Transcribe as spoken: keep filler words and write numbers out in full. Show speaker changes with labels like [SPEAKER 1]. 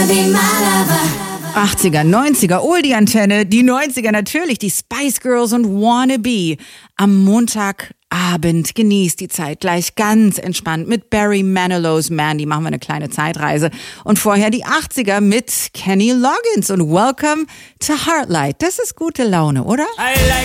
[SPEAKER 1] achtziger, neunziger, Oldie-Antenne, die neunziger natürlich, die Spice Girls und Wannabe. Am Montagabend genießt die Zeit gleich ganz entspannt mit Barry Manilow's Mandy. Machen wir eine kleine Zeitreise. Und vorher die achtziger mit Kenny Loggins und Welcome to Heartlight. Das ist gute Laune, oder?